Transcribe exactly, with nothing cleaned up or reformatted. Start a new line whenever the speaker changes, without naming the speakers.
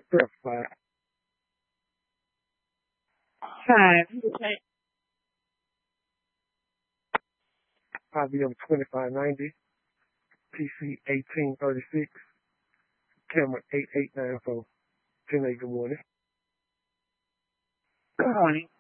Verified.
Hi. Okay.
I B M twenty-five ninety, P C eighteen thirty-six, camera eight eight nine four. Good morning.
Good morning.